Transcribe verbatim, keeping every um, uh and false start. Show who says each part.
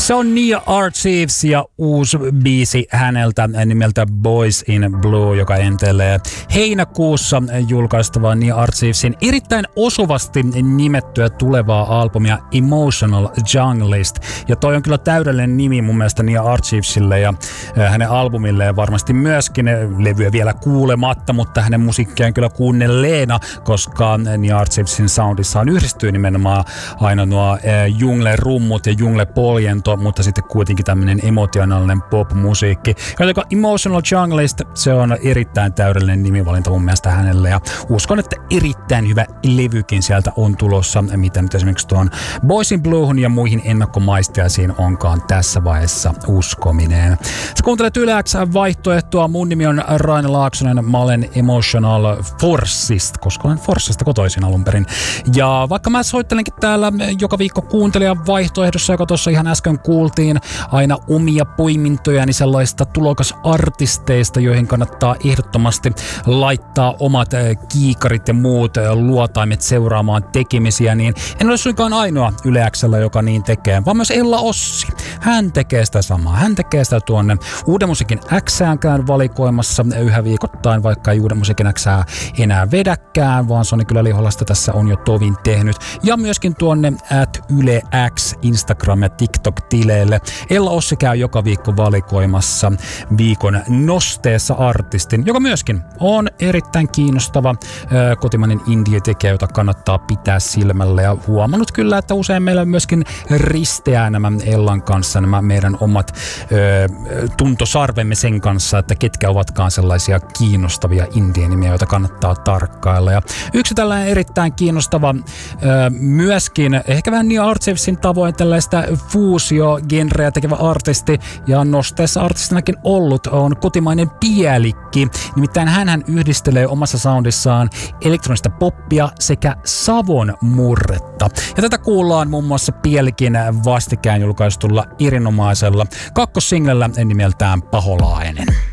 Speaker 1: Se on Nia Archives ja uusi biisi häneltä nimeltä Boys in Blue, joka entelee heinäkuussa julkaistavaa Nia Archivesin erittäin osuvasti nimettyä tulevaa albumia Emotional Junglist. Ja toi on kyllä täydellinen nimi mun mielestä Nia Archivesille ja hänen albumilleen varmasti myöskin, levyä vielä kuulematta, mutta hänen musiikkiaan kyllä kuunnelleena, koska Nia Archivesin soundissaan yhdistyy nimenomaan aina nuo jungle-rummut ja jungle-poljento, mutta sitten kuitenkin tämmöinen emotionaalinen pop-musiikki. Joten Emotional Junglist, se on erittäin täydellinen nimivalinta mun mielestä hänelle ja uskon, että erittäin hyvä levykin sieltä on tulossa, mitä nyt esimerkiksi tuon Boys in Bluehun ja muihin ennakkomaistiaisiin onkaan tässä vaiheessa uskominen. Sä kuuntelet Yle X:n vaihtoehtoa. Mun nimi on Raine Laaksonen. Mä olen Emotional Forceista, koska olen Forcesta kotoisin alun perin. Ja vaikka mä soittelenkin täällä joka viikko kuuntelijan vaihtoehdossa, joka tuossa ihan äsken kuultiin, aina omia poimintojani sellaista tulokasartisteista, joihin kannattaa ehdottomasti laittaa omat kiikarit ja muut luotaimet seuraamaan tekemisiä, niin en ole suinkaan ainoa Yle X:llä, joka niin tekee, vaan myös Ella Ossi. Hän tekee sitä samaa. Hän tekee sitä tuonne Uuden musiikin Xäänkään valikoimassa yhä viikoittain, vaikka ei Uuden musiikin Xää enää vedäkään, vaan Soni kyllä Liholasta tässä on jo tovin tehnyt. Ja myöskin tuonne at Yle X Instagram- ja TikTok-tileille. Ella Ossi käy joka viikko valikoimassa viikon nosteessa artistin, joka myöskin on erittäin kiinnostava ö, kotimainen indie-tekijä, jota kannattaa pitää silmällä. Ja huomannut kyllä, että usein meillä myöskin risteää nämä Ellan kanssa nämä meidän omat ö, tuntosarvemme sen kanssa, että ketkä ovatkaan sellaisia kiinnostavia indie-nimiä, joita kannattaa tarkkailla. Ja yksi tällainen erittäin kiinnostava ö, myöskin, ehkä vähän Nia Archivesin tavoin tällaista fuusio-genreä tekevä artisti ja nosteessa artistinakin ollut on kotimainen Pielikki. Nimittäin hänhän yhdistelee omassa soundissaan elektronista poppia sekä savon murretta. Ja tätä kuullaan muun muassa Pielikin vastikään julkaistulla erinomaisella kakkosinglellä nimeltään Paholainen.